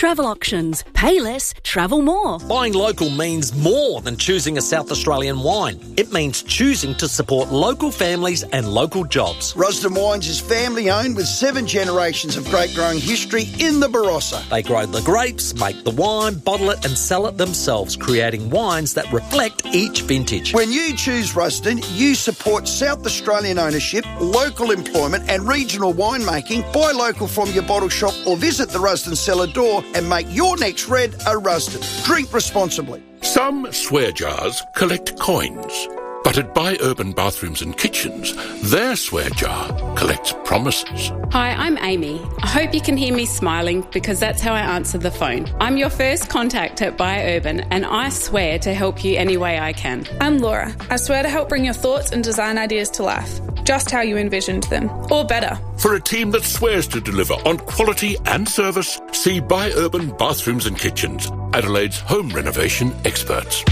Travel Auctions. Pay less, travel more. Buying local means more than choosing a South Australian wine. It means choosing to support local families and local jobs. Rusden Wines is family-owned with 7 generations of grape-growing history in the Barossa. They grow the grapes, make the wine, bottle it and sell it themselves, creating wines that reflect each vintage. When you choose Rusden, you support South Australian ownership, local employment and regional winemaking. Buy local from your bottle shop or visit the Rusden cellar door and make your next red a Rusden. Drink responsibly. Some swear jars collect coins, but at Buy Urban Bathrooms and Kitchens, their swear jar collects promises. Hi, I'm Amy. I hope you can hear me smiling because that's how I answer the phone. I'm your first contact at Buy Urban and I swear to help you any way I can. I'm Laura. I swear to help bring your thoughts and design ideas to life, just how you envisioned them, or better. For a team that swears to deliver on quality and service, see Buy Urban Bathrooms and Kitchens, Adelaide's home renovation experts.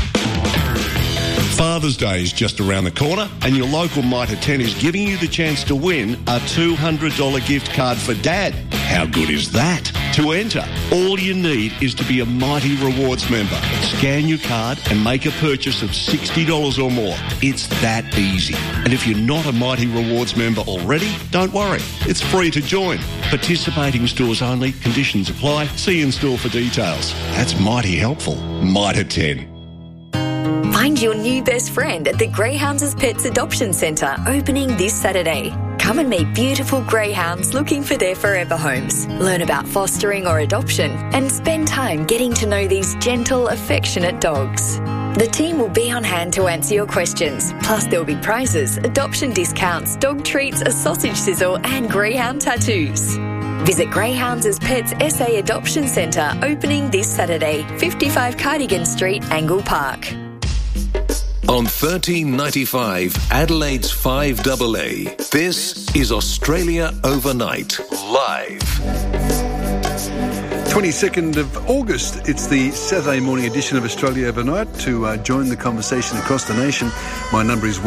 Father's Day is just around the corner and your local Mitre 10 is giving you the chance to win a $200 gift card for Dad. How good is that? To enter, all you need is to be a Mighty Rewards member. Scan your card and make a purchase of $60 or more. It's that easy. And if you're not a Mighty Rewards member already, don't worry. It's free to join. Participating stores only. Conditions apply. See in store for details. That's mighty helpful. Mitre 10. Find your new best friend at the Greyhounds Pets Adoption Centre, opening this Saturday. Come and meet beautiful greyhounds looking for their forever homes. Learn about fostering or adoption and spend time getting to know these gentle, affectionate dogs. The team will be on hand to answer your questions. Plus there'll be prizes, adoption discounts, dog treats, a sausage sizzle and greyhound tattoos. Visit Greyhounds Pets SA Adoption Centre, opening this Saturday, 55 Cardigan Street, Angle Park. On 1395 Adelaide's 5AA, this is Australia Overnight, live. 22nd of August, it's the Saturday morning edition of Australia Overnight. To join the conversation across the nation, my number is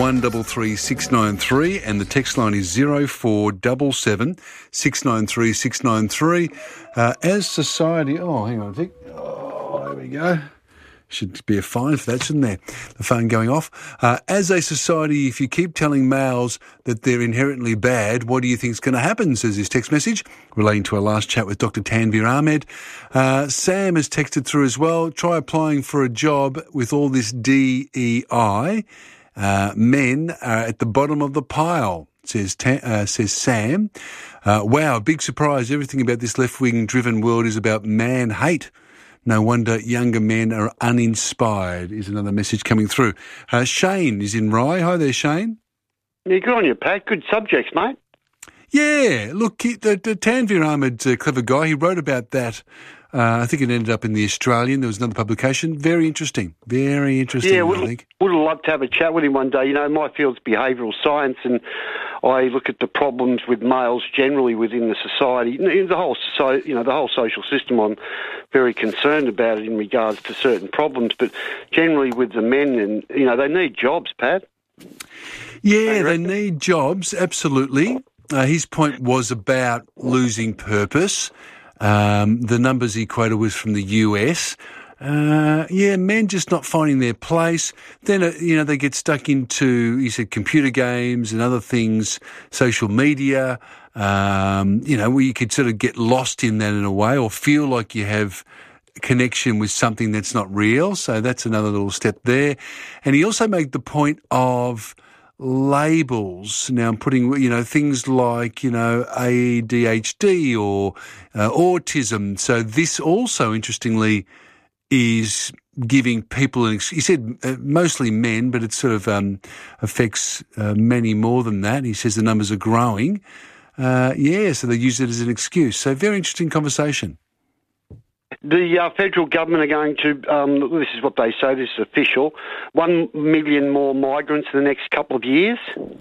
133693 and the text line is 0477 693 693. As society... Oh, hang on a tick. Oh, there we go. Should be a fine for that, shouldn't there? The phone going off. As a society, if you keep telling males that they're inherently bad, what do you think is going to happen, says his text message, relating to our last chat with Dr. Tanvir Ahmed. Sam has texted through as well. Try applying for a job with all this DEI. Men are at the bottom of the pile, says Sam. Wow, big surprise. Everything about this left-wing driven world is about man hate. No wonder younger men are uninspired, is another message coming through. Shane is in Rye. Hi there, Shane. Yeah, good on you, Pat. Good subjects, mate. Yeah, look, the Tanvir Ahmed's a clever guy. He wrote about that. I think it ended up in The Australian. There was another publication. Very interesting. Very interesting, Yeah, I think. would have loved to have a chat with him one day. You know, my field's behavioural science, and I look at the problems with males generally within the society. The whole social system, I'm very concerned about it in regards to certain problems, but generally with the men, and, you know, they need jobs, Pat. Yeah, they need jobs, absolutely. His point was about losing purpose. The numbers he quoted was from the US. Men just not finding their place. Then, they get stuck into, he said, computer games and other things, social media, where you could sort of get lost in that in a way or feel like you have connection with something that's not real. So that's another little step there. And he also made the point of labels. Now I'm putting, things like, ADHD or autism. So this also, interestingly, is giving people he said mostly men, but it sort of affects many more than that. He says the numbers are growing. So they use it as an excuse. So very interesting conversation. The federal government are going to, this is what they say, this is official, 1 million more migrants in the next couple of years.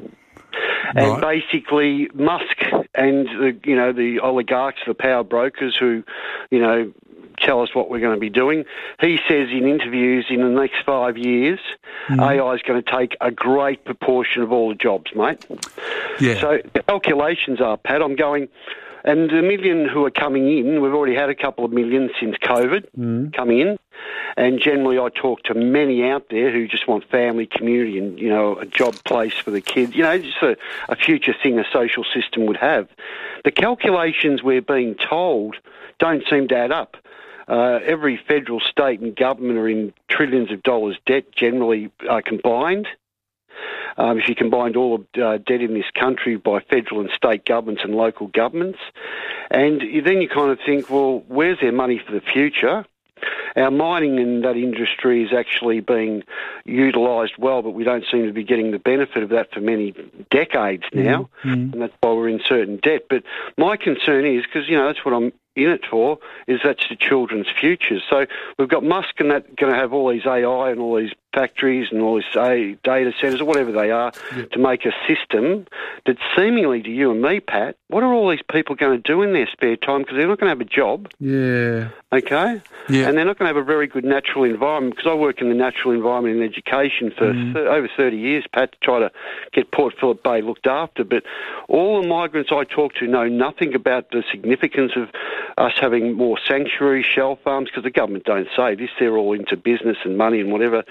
And basically Musk and, the oligarchs, the power brokers who, tell us what we're going to be doing. He says in interviews in the next 5 years, AI is going to take a great proportion of all the jobs, mate. Yeah. So the calculations are, Pat, I'm going... And the million who are coming in, we've already had a couple of million since COVID coming in. And generally I talk to many out there who just want family, community and, you know, a job place for the kids. You know, just a future thing a social system would have. The calculations we're being told don't seem to add up. Every federal, state and government are in trillions of dollars debt generally combined. If you combined all of debt in this country by federal and state governments and local governments. And then you kind of think, well, where's their money for the future? Our mining in that industry is actually being utilised well, but we don't seem to be getting the benefit of that for many decades now, and that's why we're in certain debt. But my concern is, because, you know, that's what I'm in it for, is that's the children's futures. So we've got Musk and that going to have all these AI and all these factories and all these data centres or whatever they are to make a system that seemingly to you and me, Pat, what are all these people going to do in their spare time? Because they're not going to have a job. Yeah. Okay? Yeah. And they're not going to have a very good natural environment, because I work in the natural environment in education for over 30 years, Pat, to try to get Port Phillip Bay looked after. But all the migrants I talk to know nothing about the significance of us having more sanctuary shell farms, because the government don't say this. They're all into business and money and whatever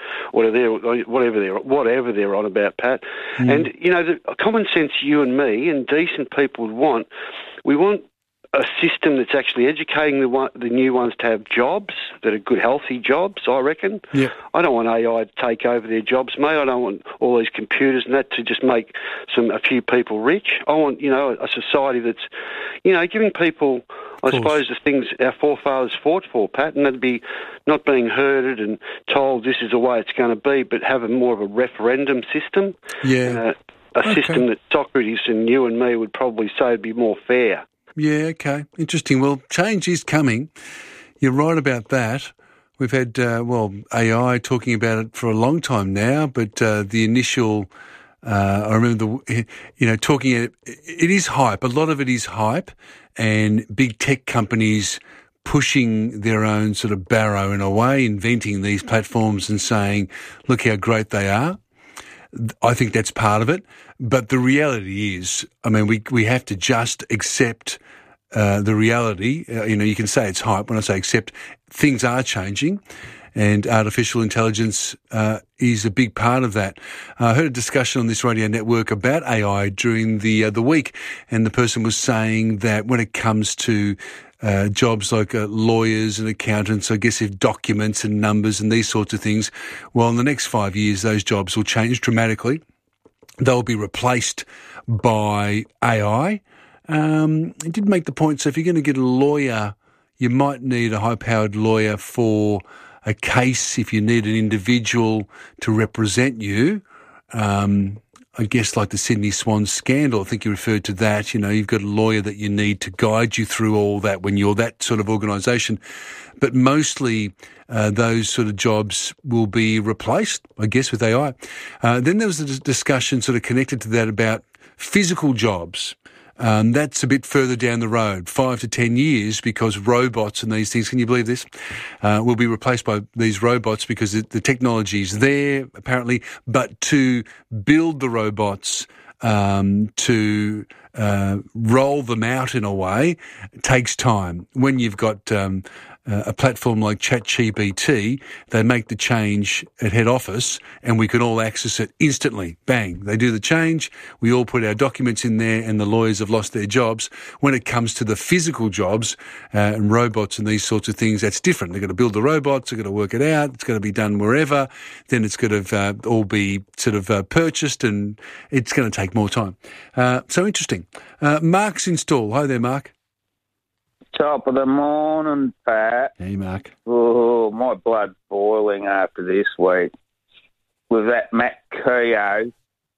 they're on about, Pat. And, you know, the common sense you and me and decent people would want, we want a system that's actually educating the new ones to have jobs that are good, healthy jobs, I reckon. Yeah. I don't want AI to take over their jobs, mate. I don't want all these computers and that to just make a few people rich. I want, you know, a society that's, you know, giving people, I suppose, the things our forefathers fought for, Pat, and that'd be not being herded and told this is the way it's going to be, but have more of a referendum system. Yeah. A system that Socrates and you and me would probably say would be more fair. Yeah, okay. Interesting. Well, change is coming. You're right about that. We've had, AI talking about it for a long time now, but the initial, I remember talking, it is hype. A lot of it is hype, and big tech companies pushing their own sort of barrow in a way, inventing these platforms and saying, look how great they are. I think that's part of it. But the reality is, I mean, we have to just accept the reality. You can say it's hype. When I say accept, things are changing, and artificial intelligence is a big part of that. I heard a discussion on this radio network about AI during the week, and the person was saying that when it comes to jobs like lawyers and accountants, I guess if documents and numbers and these sorts of things, well, in the next 5 years, those jobs will change dramatically. They'll be replaced by AI. It did make the point, so if you're going to get a lawyer, you might need a high-powered lawyer for a case if you need an individual to represent you. I guess like the Sydney Swan scandal, I think you referred to that. You know, you've got a lawyer that you need to guide you through all that when you're that sort of organisation. But mostly those sort of jobs will be replaced, I guess, with AI. Then there was a discussion sort of connected to that about physical jobs. That's a bit further down the road, 5 to 10 years, because robots and these things, can you believe this, will be replaced by these robots because the technology is there, apparently, but to build the robots, to roll them out in a way, takes time. When you've got a platform like ChatGPT, they make the change at head office and we can all access it instantly. Bang. They do the change. We all put our documents in there and the lawyers have lost their jobs. When it comes to the physical jobs and robots and these sorts of things, that's different. They've got to build the robots. They've got to work it out. It's got to be done wherever. Then it's got to all be sort of purchased, and it's going to take more time. So interesting. Mark's in Stawell. Hi there, Mark. Top of the morning, Pat. Hey, Mark. Oh, my blood's boiling after this week. With that Matt Keogh,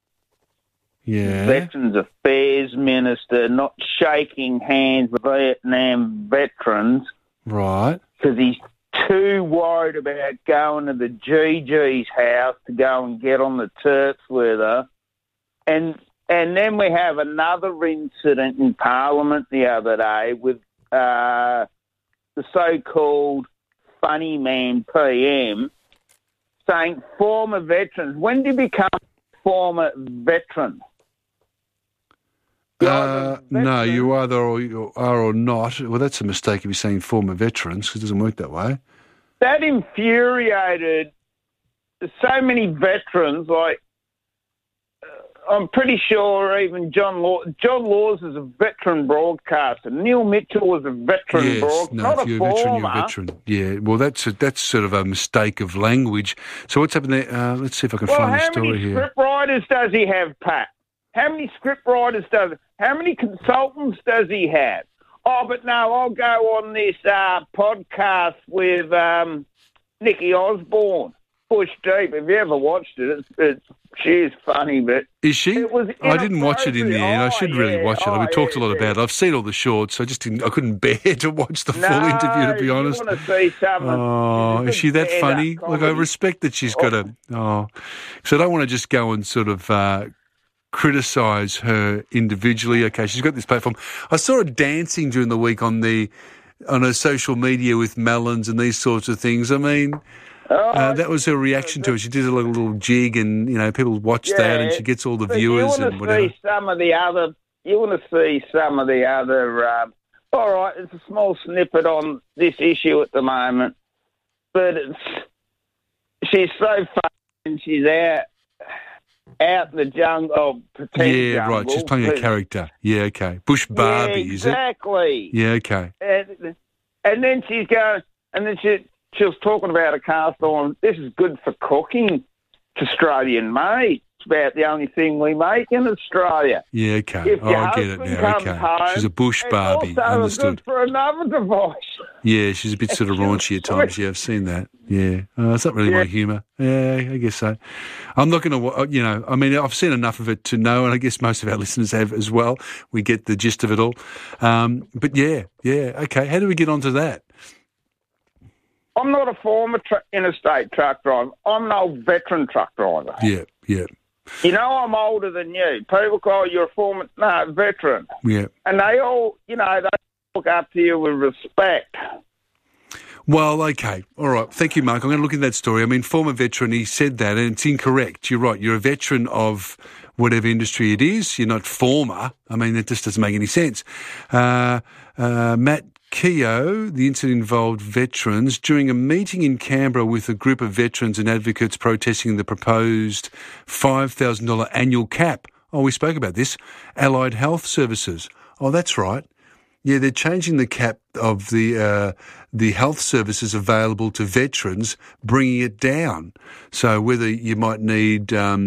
Veterans Affairs Minister, not shaking hands with Vietnam veterans. Right. Because he's too worried about going to the GG's house to go and get on the turfs with her. And then we have another incident in Parliament the other day with the so-called funny man PM saying former veterans. When do you become former veteran? No, you either are or not. Well, that's a mistake if you're saying former veterans, because it doesn't work that way. That infuriated so many veterans, like, I'm pretty sure even John Laws is a veteran broadcaster. Neil Mitchell was a veteran broadcaster, not a former. Veteran, you're a veteran. Yeah, well, that's sort of a mistake of language. So what's happened there? Let's see if I can find the story here. How many script writers does he have, Pat? How many script writers how many consultants does he have? Oh, but no, I'll go on this podcast with Nikki Osborne. Push Deep. Have you ever watched it? She's funny, but... Is she? I didn't watch it in the end. I should really watch it. We talked a lot about it. I've seen all the shorts, so I couldn't bear to watch the full interview, to be honest. You want to see some is she that funny? Look, I respect that she's got a... Oh, so I don't want to just go and sort of... criticise her individually. Okay, she's got this platform. I saw her dancing during the week on her social media with melons and these sorts of things. I mean... that was her reaction to it. She did a little jig, and people watch that, and she gets all the viewers and whatever. You want to see some of the other. All right, it's a small snippet on this issue at the moment, but she's so funny, and she's out in the jungle, pretend jungle. Right. She's playing a character. Yeah, okay. Bush Barbie, is it? Exactly. Yeah, okay. And then she's going, and then she was talking about a cast iron. This is good for cooking. It's Australian made. It's about the only thing we make in Australia. Yeah, okay. I get it now. Okay. Home, she's a bush Barbie. It's also understood. Good for another device. Yeah, she's a bit sort of raunchy at times. Yeah, I've seen that. Yeah. It's not really my humour. Yeah, I guess so. I'm not going to, I mean, I've seen enough of it to know, and I guess most of our listeners have as well. We get the gist of it all. But yeah, okay. How do we get onto that? I'm not a former interstate truck driver. I'm an old veteran truck driver. Yeah. I'm older than you. People call you a former, veteran. Yeah. And they all, they look up to you with respect. Well, okay. All right. Thank you, Mark. I'm going to look at that story. I mean, former veteran, he said that, and it's incorrect. You're right. You're a veteran of whatever industry it is. You're not former. I mean, that just doesn't make any sense. Matt Keogh, the incident involved veterans during a meeting in Canberra with a group of veterans and advocates protesting the proposed $5,000 annual cap. Oh, we spoke about this. Allied Health Services. Oh, that's right. Yeah, they're changing the cap of the health services available to veterans, bringing it down. So whether you might need,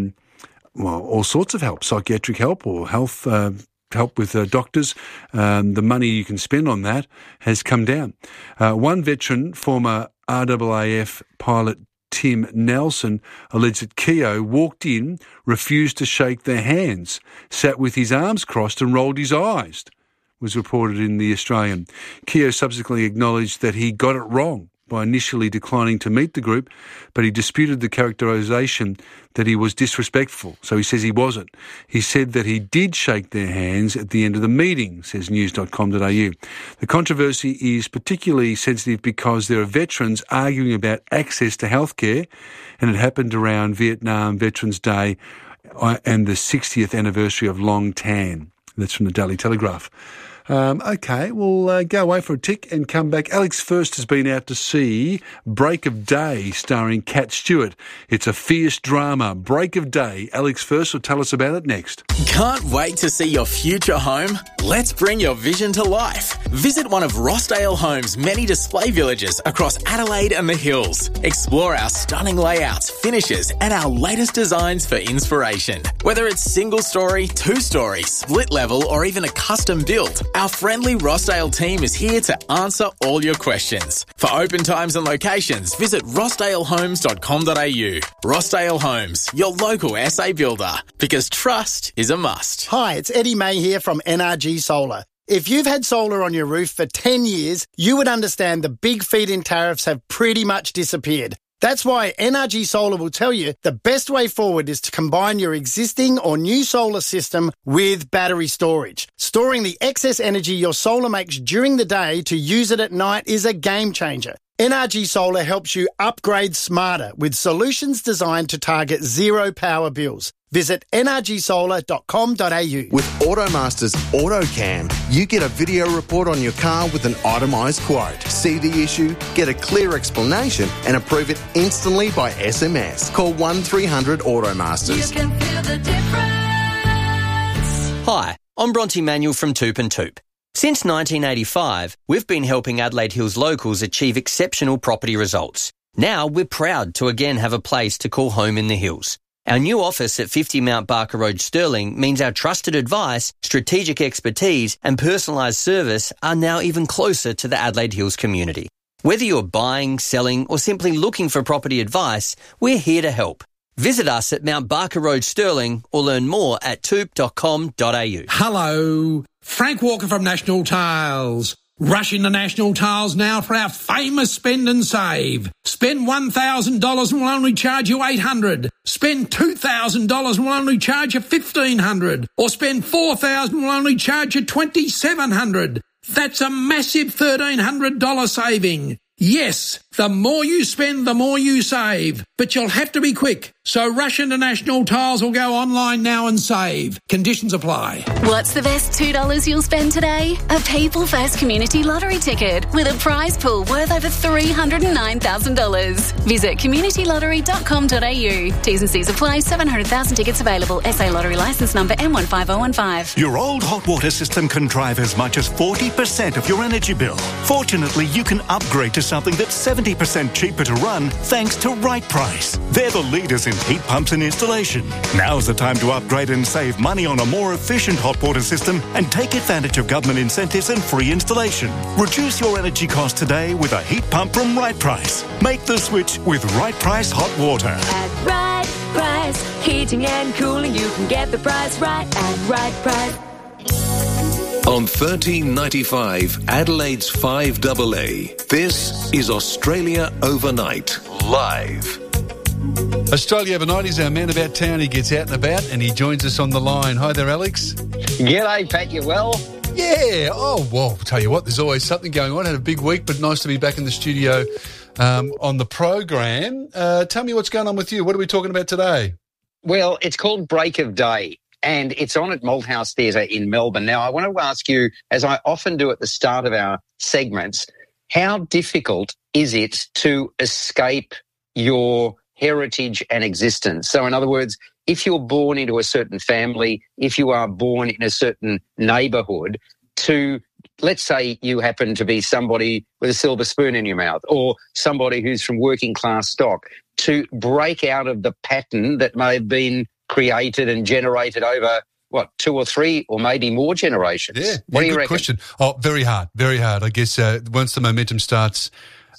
all sorts of help, psychiatric help or health help with doctors, the money you can spend on that has come down. One veteran, former RAAF pilot Tim Nelson, alleged that Keogh walked in, refused to shake their hands, sat with his arms crossed and rolled his eyes, was reported in The Australian. Keogh subsequently acknowledged that he got it wrong by initially declining to meet the group, but he disputed the characterisation that he was disrespectful. So he says he wasn't. He said that he did shake their hands at the end of the meeting, says news.com.au. The controversy is particularly sensitive because there are veterans arguing about access to healthcare, and it happened around Vietnam Veterans Day and the 60th anniversary of Long Tan. That's from the Daily Telegraph. Okay, we'll go away for a tick and come back. Alex First has been out to see Break of Day starring Cat Stewart. It's a fierce drama. Break of Day. Alex First will tell us about it next. Can't wait to see your future home? Let's bring your vision to life. Visit one of Rossdale Homes' many display villages across Adelaide and the Hills. Explore our stunning layouts, finishes and our latest designs for inspiration. Whether it's single story, two-story, split level or even a custom build, our friendly Rossdale team is here to answer all your questions. For open times and locations, visit rossdalehomes.com.au. Rossdale Homes, your local SA builder, because trust is a must. Hi, it's Eddie May here from NRG Solar. If you've had solar on your roof for 10 years, you would understand the big feed-in tariffs have pretty much disappeared. That's why NRG Solar will tell you the best way forward is to combine your existing or new solar system with battery storage. Storing the excess energy your solar makes during the day to use it at night is a game changer. NRG Solar helps you upgrade smarter with solutions designed to target zero power bills. Visit nrgsolar.com.au. With AutoMaster's AutoCam, you get a video report on your car with an itemised quote. See the issue, get a clear explanation and approve it instantly by SMS. Call 1300 AutoMasters. You can feel the difference. Hi, I'm Bronte Manuel from Toop and Toop. Since 1985, we've been helping Adelaide Hills locals achieve exceptional property results. Now we're proud to again have a place to call home in the hills. Our new office at 50 Mount Barker Road, Stirling, means our trusted advice, strategic expertise and personalised service are now even closer to the Adelaide Hills community. Whether you're buying, selling or simply looking for property advice, we're here to help. Visit us at Mount Barker Road, Stirling, or learn more at toop.com.au. Hello, Frank Walker from National Tiles. Rush into National Tiles now for our famous spend and save. Spend $1,000 and we'll only charge you $800. Spend $2,000 and we'll only charge you $1,500. Or spend $4,000 and we'll only charge you $2,700. That's a massive $1,300 saving. Yes, the more you spend, the more you save. But you'll have to be quick. So rush into National Tiles or go online now and save. Conditions apply. What's the best $2 you'll spend today? A People First Community Lottery ticket with a prize pool worth over $309,000. Visit communitylottery.com.au. T's and C's apply. 700,000 tickets available. SA Lottery licence number M15015. Your old hot water system can drive as much as 40% of your energy bill. Fortunately, you can upgrade to something that's 70% cheaper to run thanks to Right Price. They're the leaders in heat pumps and installation. Now's the time to upgrade and save money on a more efficient hot water system and take advantage of government incentives and free installation. Reduce your energy cost today with a heat pump from Right Price. Make the switch with Right Price Hot Water. At Right Price, heating and cooling, you can get the price right at Right Price. On 1395 Adelaide's 5AA, this is Australia Overnight, live. Australia Overnight is our man about town. He gets out and about and he joins us on the line. Hi there, Alex. G'day, Pat. You well? Yeah. Oh, well, I'll tell you what, there's always something going on. Had a big week, but nice to be back in the studio on the program. Tell me what's going on with you. What are we talking about today? Well, it's called Break of Day, and it's on at Malthouse Theatre in Melbourne. Now, I want to ask you, as I often do at the start of our segments, how difficult is it to escape your heritage and existence? So in other words, if you're born into a certain family, if you are born in a certain neighbourhood, to, let's say you happen to be somebody with a silver spoon in your mouth or somebody who's from working class stock, to break out of the pattern that may have been created and generated over, what, 2 or 3 or maybe more generations? Yeah, what do you good reckon? question. Oh, very hard, very hard. I guess once the momentum starts,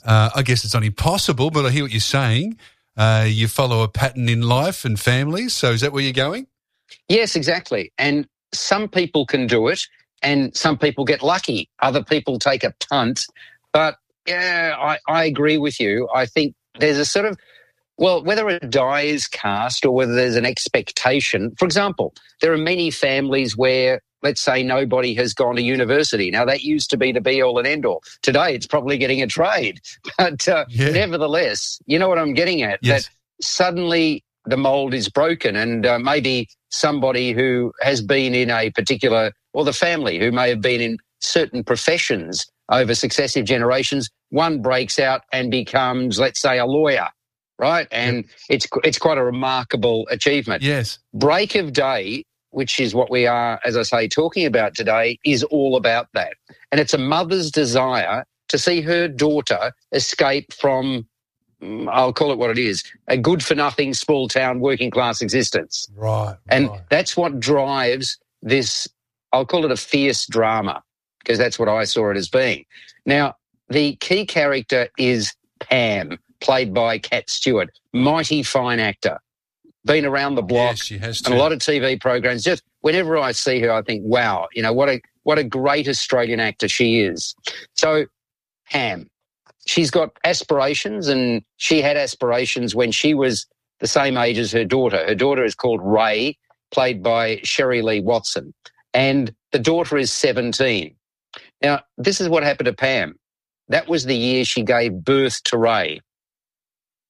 I guess it's not impossible, but I hear what you're saying. You follow a pattern in life and families. So is that where you're going? Yes, exactly. And some people can do it and some people get lucky. Other people take a punt. But yeah, I agree with you. I think there's a sort of, well, whether a die is cast or whether there's an expectation. For example, there are many families where, let's say, nobody has gone to university. Now, that used to be the be-all and end-all. Today, it's probably getting a trade. But nevertheless, you know what I'm getting at? Yes. That suddenly the mould is broken and maybe somebody who has been in a particular, or the family who may have been in certain professions over successive generations, one breaks out and becomes, let's say, a lawyer, right? And it's quite a remarkable achievement. Yes. Break of Day, which is what we are, as I say, talking about today, is all about that. And it's a mother's desire to see her daughter escape from, I'll call it what it is, a good-for-nothing small-town working-class existence. Right. And that's what drives this, I'll call it a fierce drama, because that's what I saw it as being. Now, the key character is Pam, played by Cat Stewart, mighty fine actor. Been around the block, yes, she has and a lot of TV programs. Just whenever I see her, I think, wow, you know, what a great Australian actor she is. So, Pam, she's got aspirations, and she had aspirations when she was the same age as her daughter. Her daughter is called Ray, played by Sherry Lee Watson, and the daughter is 17. Now, this is what happened to Pam. That was the year she gave birth to Ray.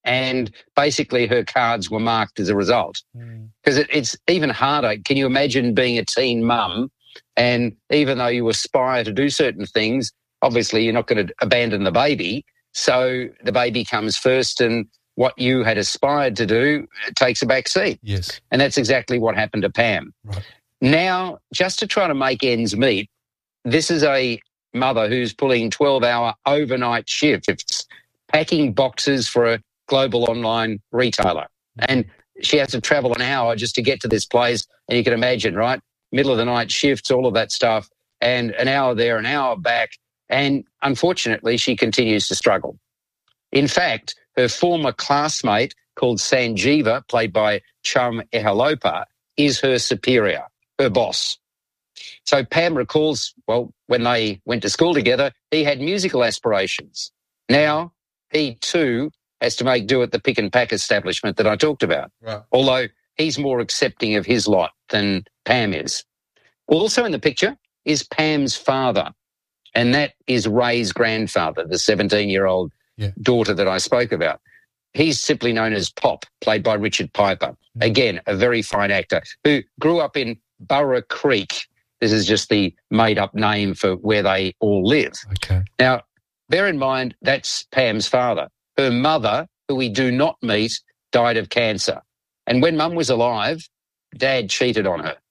and basically her cards were marked as a result. Because it's even harder. Can you imagine being a teen mum, and even though you aspire to do certain things, obviously you're not going to abandon the baby, so the baby comes first and what you had aspired to do takes a back seat. Yes. And that's exactly what happened to Pam. Right. Now, just to try to make ends meet, this is a mother who's pulling 12-hour overnight shifts, packing boxes for a global online retailer. And she has to travel an hour just to get to this place. And you can imagine, right? Middle of the night shifts, all of that stuff, and an hour there, an hour back. And unfortunately, she continues to struggle. In fact, her former classmate called Sanjeeva, played by Chum Ehalopa, is her superior, her boss. So Pam recalls, well, when they went to school together, he had musical aspirations. Now he too has to make do at the pick and pack establishment that I talked about. Right. Although he's more accepting of his lot than Pam is. Also in the picture is Pam's father, and that is Ray's grandfather, the 17-year-old daughter that I spoke about. He's simply known as Pop, played by Richard Piper. Again, a very fine actor who grew up in Burra Creek. This is just the made-up name for where they all live. Okay. Now, bear in mind, that's Pam's father. Her mother, who we do not meet, died of cancer. And when Mum was alive, Dad cheated on her.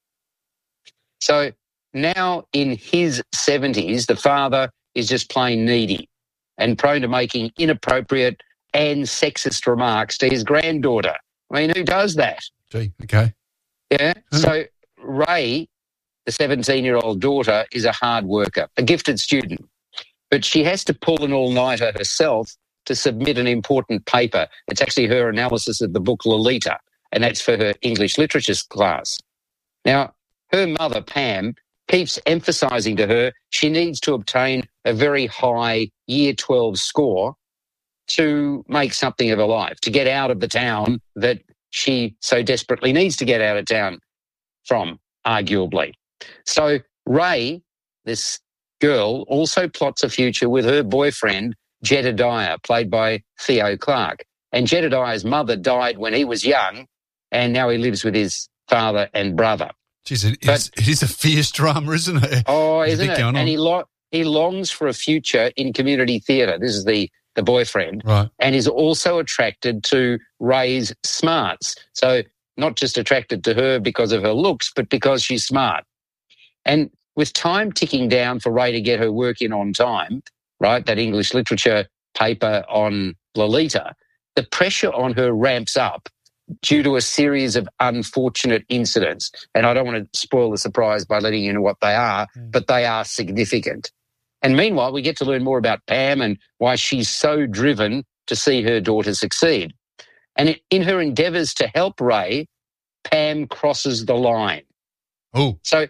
So now in his 70s, the father is just plain needy and prone to making inappropriate and sexist remarks to his granddaughter. I mean, who does that? Gee, okay. Yeah. So Ray, the 17-year-old daughter, is a hard worker, a gifted student, but she has to pull an all-nighter herself to submit an important paper. It's actually her analysis of the book Lolita, and that's for her English literature class. Now, her mother, Pam, keeps emphasising to her she needs to obtain a very high Year 12 score to make something of her life, to get out of the town that she so desperately needs to get out of town from, arguably. So Ray, this girl, also plots a future with her boyfriend, Jedediah, played by Theo Clark. And Jedediah's mother died when he was young, and now he lives with his father and brother. Jeez, it is a fierce drama, isn't it? Oh, isn't it? And he longs for a future in community theatre. This is the boyfriend. Right. And is also attracted to Ray's smarts. So not just attracted to her because of her looks, but because she's smart. And with time ticking down for Ray to get her work in on time, right, that English literature paper on Lolita, the pressure on her ramps up due to a series of unfortunate incidents. And I don't want to spoil the surprise by letting you know what they are, but they are significant. And meanwhile, we get to learn more about Pam and why she's so driven to see her daughter succeed. And in her endeavours to help Ray, Pam crosses the line. Oh. So,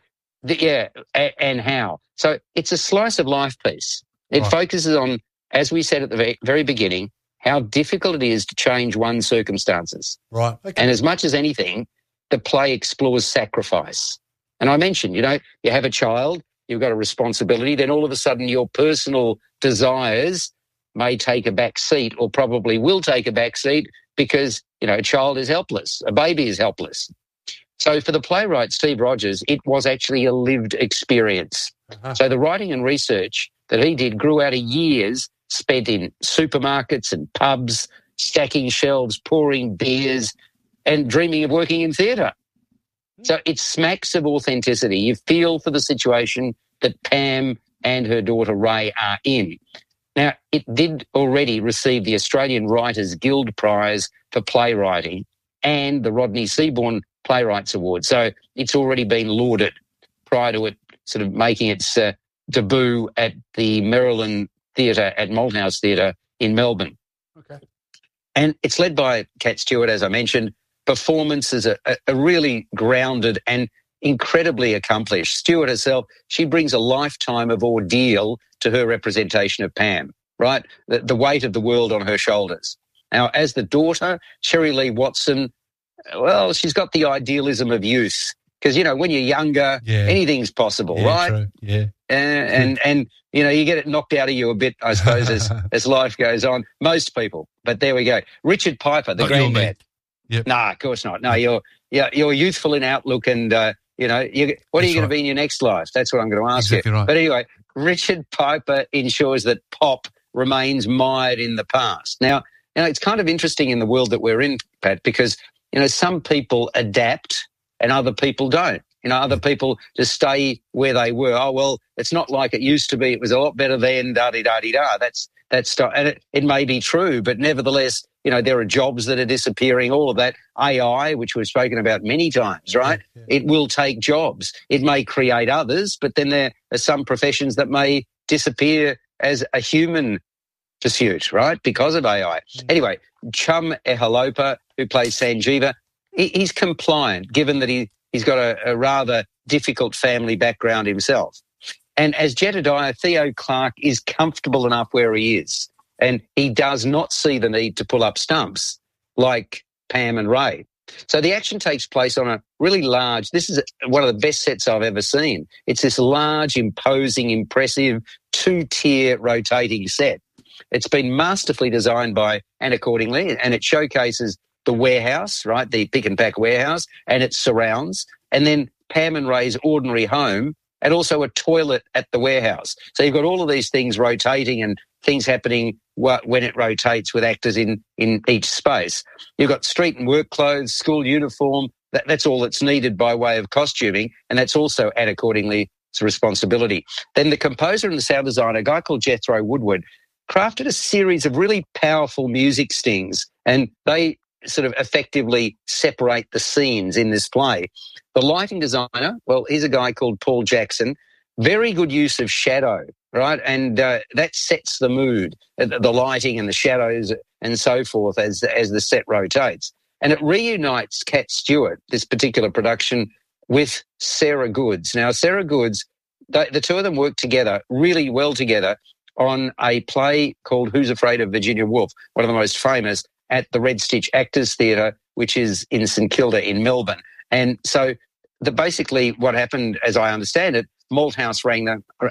and how? So it's a slice of life piece. It focuses on, as we said at the very beginning, how difficult it is to change one's circumstances. Right. Okay. And as much as anything, the play explores sacrifice. And I mentioned, you have a child, you've got a responsibility, then all of a sudden your personal desires may take a back seat, or probably will take a back seat, because, a child is helpless, a baby is helpless. So for the playwright, Steve Rogers, it was actually a lived experience. Uh-huh. So the writing and research that he did grew out of years spent in supermarkets and pubs, stacking shelves, pouring beers, and dreaming of working in theatre. So it smacks of authenticity. You feel for the situation that Pam and her daughter Ray are in. Now, it did already receive the Australian Writers Guild Prize for playwriting and the Rodney Seaborn Playwrights Award. So it's already been lauded prior to it sort of making its debut at the Maryland Theatre at Malthouse Theatre in Melbourne. Okay. And it's led by Cat Stewart, as I mentioned. Performance is a really grounded and incredibly accomplished. Stewart herself, she brings a lifetime of ordeal to her representation of Pam, right? The weight of the world on her shoulders. Now, as the daughter, Sherry Lee Watson, well, she's got the idealism of youth, Because, when you're younger, anything's possible, right? True. Yeah. And you get it knocked out of you a bit, I suppose, as life goes on. Most people. But there we go. Richard Piper, the granddad. Yep. No, of course not. No, you're youthful in outlook and, what are you going to be in your next life? That's what I'm going to ask you. Right. But anyway, Richard Piper ensures that pop remains mired in the past. Now, it's kind of interesting in the world that we're in, Pat, because, some people adapt and other people don't. Other people just stay where they were. Oh, well, it's not like it used to be. It was a lot better then, da-di-da-di-da. That's stuff. And it may be true, but nevertheless, there are jobs that are disappearing, all of that. AI, which we've spoken about many times, right? Yeah. It will take jobs. It may create others, but then there are some professions that may disappear as a human pursuit, right, because of AI. Anyway, Chum Ehalopa, who plays Sanjeeva, he's compliant, given that he's got a rather difficult family background himself. And as Jedediah, Theo Clark is comfortable enough where he is, and he does not see the need to pull up stumps like Pam and Ray. So the action takes place on a really large, this is one of the best sets I've ever seen. It's this large, imposing, impressive, 2-tier rotating set. It's been masterfully designed by Anna Cordingley, and it showcases the warehouse, right, the pick and pack warehouse, and its surrounds, and then Pam and Ray's ordinary home, and also a toilet at the warehouse. So you've got all of these things rotating and things happening when it rotates with actors in each space. You've got street and work clothes, school uniform. That's all that's needed by way of costuming, and that's also Anna Cordingley's responsibility. Then the composer and the sound designer, a guy called Jethro Woodward, crafted a series of really powerful music stings, and they sort of effectively separate the scenes in this play. The lighting designer, well, he's a guy called Paul Jackson. Very good use of shadow, right? And that sets the mood, the lighting and the shadows and so forth as the set rotates. And it reunites Cat Stewart, this particular production, with Sarah Goods. Now, Sarah Goods, the two of them work together really well together on a play called Who's Afraid of Virginia Woolf, one of the most famous, at the Red Stitch Actors Theatre, which is in St Kilda in Melbourne. And so basically what happened, as I understand it, Malthouse rang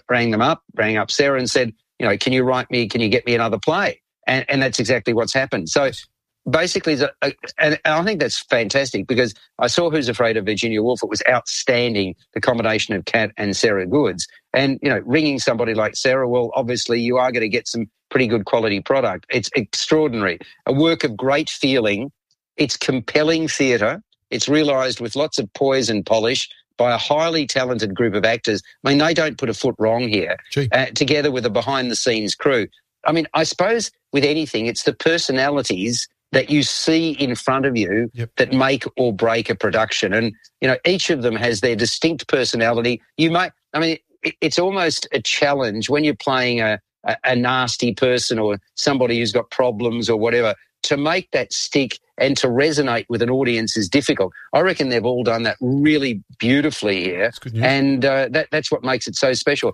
up Sarah and said, can you get me another play? And that's exactly what's happened. So basically, and I think that's fantastic because I saw Who's Afraid of Virginia Woolf. It was outstanding, the combination of Cat and Sarah Goods. And, ringing somebody like Sarah, well, obviously you are going to get some pretty good quality product. It's extraordinary. A work of great feeling. It's compelling theatre. It's realised with lots of poise and polish by a highly talented group of actors. I mean, they don't put a foot wrong here, together with a behind-the-scenes crew. I mean, I suppose with anything, it's the personalities that you see in front of you that make or break a production. And, each of them has their distinct personality. It's almost a challenge when you're playing a nasty person or somebody who's got problems or whatever. To make that stick and to resonate with an audience is difficult. I reckon they've all done that really beautifully here, and that's what makes it so special.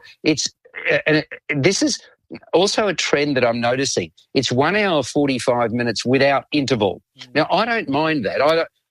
This is also a trend that I'm noticing. It's 1 hour 45 minutes without interval. Now I don't mind that.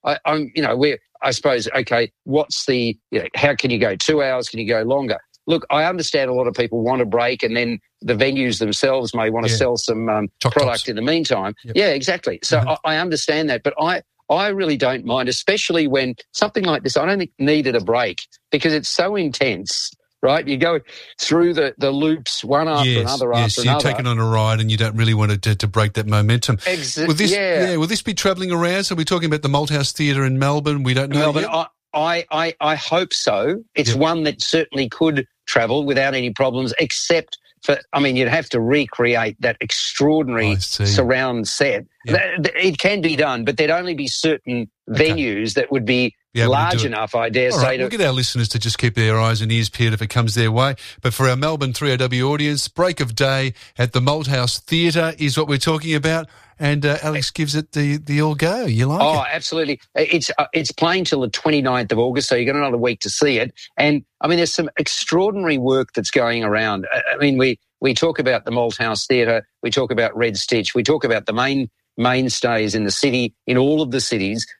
I suppose, okay, what's the? How can you go 2 hours? Can you go longer? Look, I understand a lot of people want a break, and then the venues themselves may want to sell some product in the meantime. Yep. Yeah, exactly. So I understand that, but I really don't mind, especially when something like this, I don't think needed a break because it's so intense, right? You go through the loops one after another after another. You're taking on a ride and you don't really want to break that momentum. Will this be travelling around? So we're talking about the Malthouse Theatre in Melbourne. We don't know yet? I hope so. It's one that certainly could travel without any problems, except for, you'd have to recreate that extraordinary surround set. It can be done, but there'd only be certain venues that would be large enough, I dare say. We'll get our listeners to just keep their eyes and ears peeled if it comes their way. But for our Melbourne 3OW audience, Break of Day at the Malthouse Theatre is what we're talking about. And Alex gives it the all-go. You like it? Oh, absolutely. It's playing till the 29th of August, so you've got another week to see it. And, there's some extraordinary work that's going around. We talk about the Malthouse Theatre, we talk about Red Stitch, we talk about the mainstays in the city, in all of the cities. But,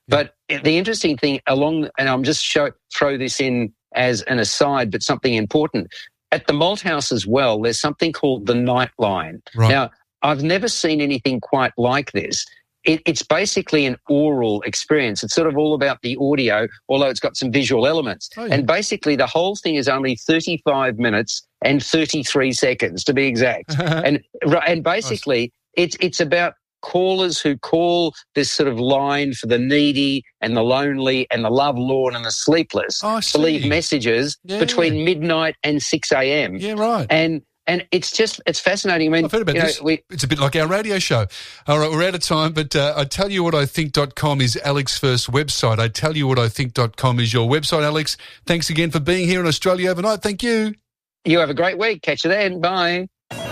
the interesting thing and I'm just throw this in as an aside, but something important. At the Malthouse as well, there's something called the Nightline. Right. Now, I've never seen anything quite like this. It's basically an oral experience. It's sort of all about the audio, although it's got some visual elements. Oh, yeah. And basically the whole thing is only 35 minutes and 33 seconds to be exact. and basically it's about callers who call this sort of line for the needy and the lonely and the lovelorn and the sleepless to leave messages between midnight and 6 a.m. Yeah, right. And it's fascinating. I mean, I've heard about this. It's a bit like our radio show. All right, we're out of time, but I tell you what I think.com is Alex's first website. I tell you what I think.com is your website, Alex. Thanks again for being here in Australia Overnight. Thank you. You have a great week. Catch you then. Bye.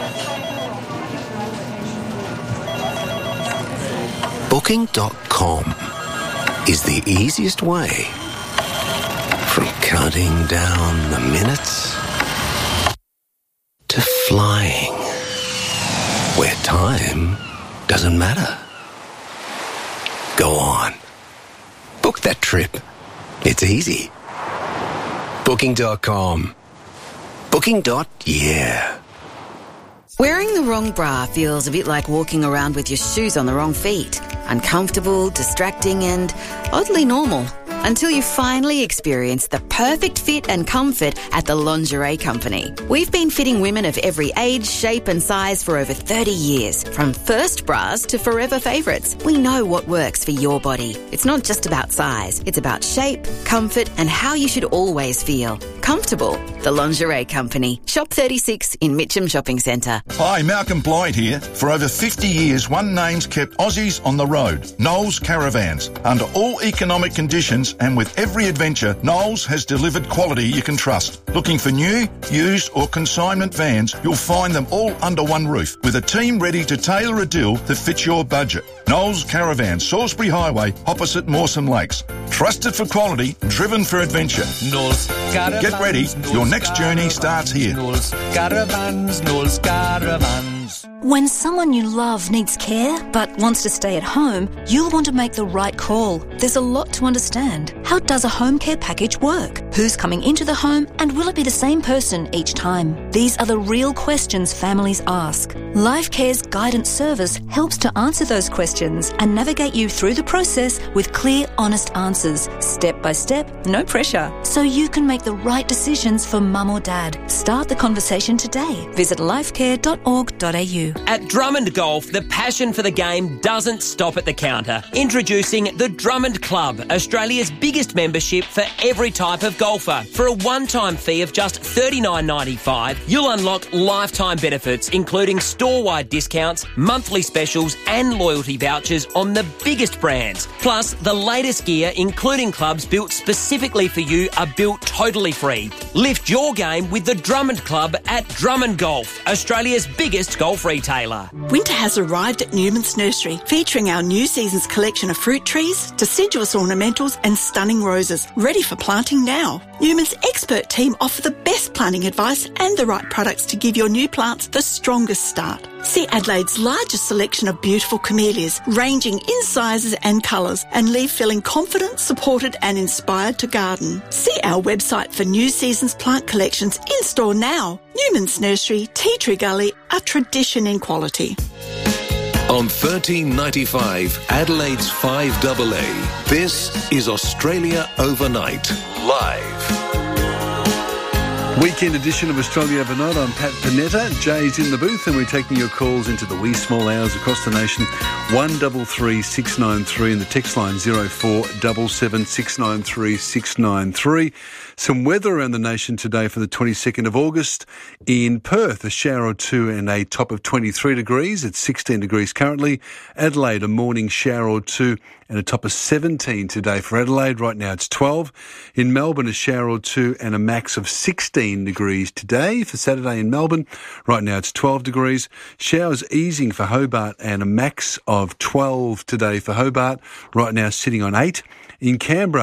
Booking.com is the easiest way from counting down the minutes to flying, where time doesn't matter. Go on. Book that trip. It's easy. Booking.com. Booking.yeah. Wearing the wrong bra feels a bit like walking around with your shoes on the wrong feet. Uncomfortable, distracting and oddly normal. Until you finally experience the perfect fit and comfort at the Lingerie Company. We've been fitting women of every age, shape and size for over 30 years. From first bras to forever favourites, we know what works for your body. It's not just about size. It's about shape, comfort and how you should always feel. Comfortable. The Lingerie Company. Shop 36 in Mitcham Shopping Centre. Hi, Malcolm Blythe here. For over 50 years, one name's kept Aussies on the road. Knowles Caravans. Under all economic conditions and with every adventure, Knowles has delivered quality you can trust. Looking for new, used or consignment vans, you'll find them all under one roof with a team ready to tailor a deal that fits your budget. Knowles Caravans, Salisbury Highway, opposite Mawson Lakes. Trusted for quality, driven for adventure. Knowles Caravans. Get ready, your next journey starts here. Knowles Caravans, Knowles Caravans. When someone you love needs care but wants to stay at home, you'll want to make the right call. There's a lot to understand. How does a home care package work? Who's coming into the home and will it be the same person each time? These are the real questions families ask. LifeCare's guidance service helps to answer those questions and navigate you through the process with clear, honest answers, step by step, no pressure, so you can make the right decisions for mum or dad. Start the conversation today. Visit lifecare.org.au. At Drummond Golf, the passion for the game doesn't stop at the counter. Introducing the Drummond Club, Australia's biggest membership for every type of golfer. For a one-time fee of just $39.95, you'll unlock lifetime benefits, including store-wide discounts, monthly specials and loyalty vouchers on the biggest brands. Plus, the latest gear, including clubs built specifically for you, are built totally free. Lift your game with the Drummond Club at Drummond Golf, Australia's biggest golf retailer. Winter has arrived at Newman's Nursery, featuring our new season's collection of fruit trees, deciduous ornamentals and stunning roses, ready for planting now. Newman's expert team offer the best planting advice and the right products to give your new plants the strongest start. See Adelaide's largest selection of beautiful camellias, ranging in sizes and colours, and leave feeling confident, supported and inspired to garden. See our website for new season's plant collections in store now. Newman's Nursery, Tea Tree Gully, a tradition in quality. On 1395 Adelaide's 5AA, this is Australia Overnight, live. Weekend edition of Australia Overnight. I'm Pat Panetta. Jay's in the booth and we're taking your calls into the wee small hours across the nation. 133 693 and the text line 0477 693 693. Some weather around the nation today for the 22nd of August. In Perth, a shower or two and a top of 23 degrees. It's 16 degrees currently. Adelaide, a morning shower or two and a top of 17 today for Adelaide. Right now it's 12. In Melbourne, a shower or two and a max of 16 degrees today for Saturday in Melbourne. Right now it's 12 degrees. Showers easing for Hobart and a max of 12 today for Hobart. Right now sitting on 8. In Canberra,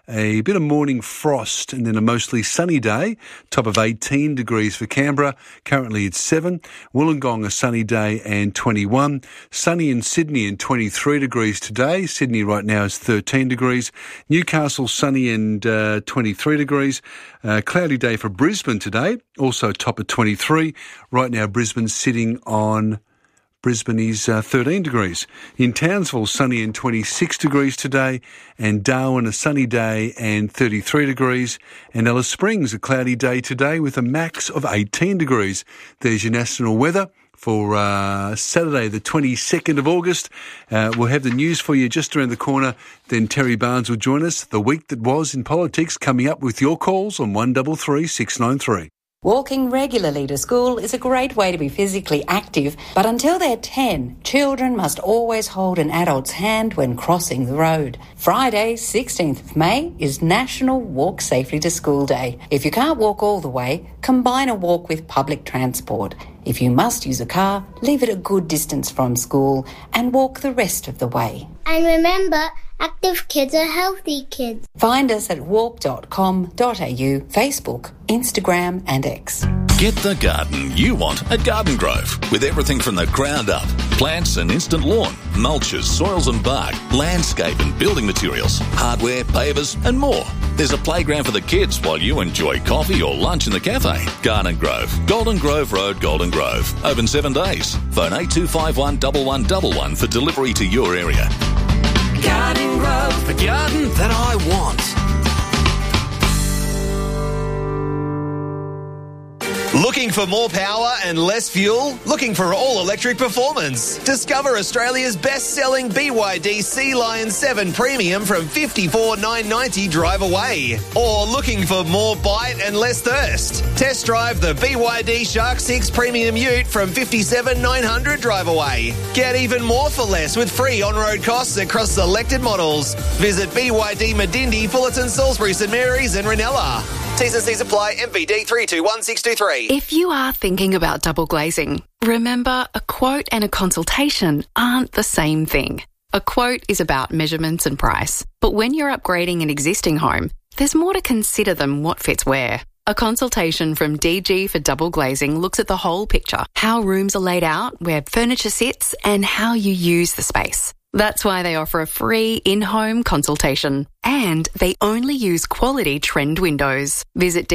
a bit of morning frost and then a mostly sunny day. Top of 18 degrees for Canberra. Currently it's 7. Wollongong a sunny day and 21. Sunny in Sydney and 23 degrees today. Sydney right now is 13 degrees. Newcastle sunny and 23 degrees. Cloudy day for Brisbane today. Also top of 23. Right now Brisbane's sitting on... Brisbane is 13 degrees. In Townsville, sunny and 26 degrees today. And Darwin, a sunny day and 33 degrees. And Alice Springs, a cloudy day today with a max of 18 degrees. There's your national weather for Saturday, the 22nd of August. We'll have the news for you just around the corner. Then Terry Barnes will join us. The week that was in politics, coming up with your calls on 133 693. Walking regularly to school is a great way to be physically active, but until they're 10, children must always hold an adult's hand when crossing the road. Friday, 16th of May, is National Walk Safely to School Day. If you can't walk all the way, combine a walk with public transport. If you must use a car, leave it a good distance from school and walk the rest of the way. And remember, active kids are healthy kids. Find us at walk.com.au, Facebook, Instagram and X. Get the garden you want at Garden Grove, with everything from the ground up. Plants and instant lawn, mulches, soils and bark, landscape and building materials, hardware, pavers and more. There's a playground for the kids while you enjoy coffee or lunch in the cafe. Garden Grove, Golden Grove Road, Golden Grove. Open 7 days. Phone 8251 1111 for delivery to your area. Garden Grove, the garden that I want. Looking for more power and less fuel? Looking for all-electric performance? Discover Australia's best-selling BYD Sea Lion 7 Premium from $54,990 drive away. Or looking for more bite and less thirst? Test drive the BYD Shark 6 Premium Ute from $57,900 drive away. Get even more for less with free on-road costs across selected models. Visit BYD Medindi, Fullerton, Salisbury, St Mary's and Ranella. T's and C's apply. MVD 321623. If you are thinking about double glazing, remember a quote and a consultation aren't the same thing. A quote is about measurements and price, but when you're upgrading an existing home, there's more to consider than what fits where. A consultation from DG for Double Glazing looks at the whole picture, how rooms are laid out, where furniture sits, and how you use the space. That's why they offer a free in-home consultation. And they only use quality trend windows. Visit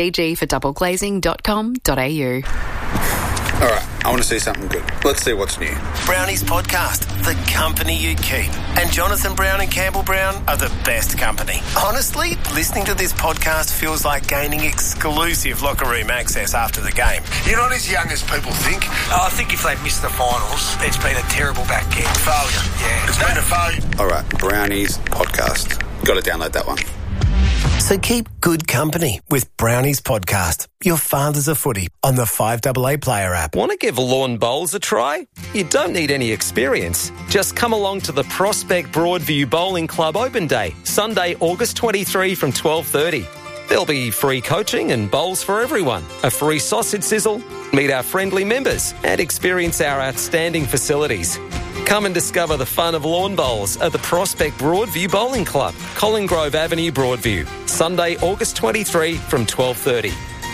dgfordoubleglazing.com.au. All right, I want to see something good. Let's see what's new. Brownie's podcast, The Company You Keep. And Jonathan Brown and Campbell Brown are the best company. Honestly, listening to this podcast feels like gaining exclusive locker room access after the game. You're not as young as people think. I think if they've missed the finals, it's been a terrible back end. Failure. Yeah. It's been a failure. All right, Brownie's podcast. Got to download that one. So keep good company with Brownie's podcast. Your father's a footy on the 5AA Player app. Want to give lawn bowls a try? You don't need any experience. Just come along to the Prospect Broadview Bowling Club Open Day, Sunday, August 23 from 12:30. There'll be free coaching and bowls for everyone, a free sausage sizzle, meet our friendly members and experience our outstanding facilities. Come and discover the fun of lawn bowls at the Prospect Broadview Bowling Club, Colin Grove Avenue, Broadview. Sunday, August 23 from 12:30.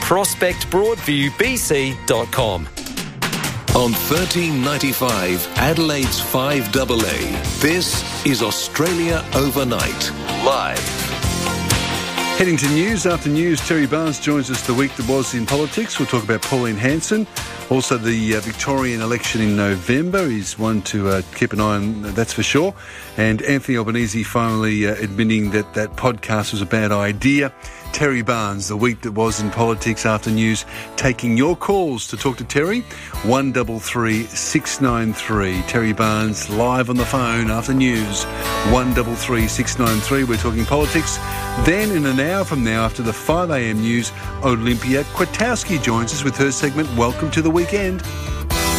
ProspectBroadviewBC.com. On 1395 Adelaide's 5AA, this is Australia Overnight, live. Heading to news. After news, Terry Barnes joins us the week that was in politics. We'll talk about Pauline Hanson. Also, the Victorian election in November is one to keep an eye on, that's for sure. And Anthony Albanese finally admitting that that podcast was a bad idea. Terry Barnes, the week that was in politics after news, taking your calls to talk to Terry. 133 693. Terry Barnes live on the phone after news. 133 693. We're talking politics. Then in an hour from now, after the 5 a.m. news, Olympia Kwiatkowski joins us with her segment, Welcome to the Weekend.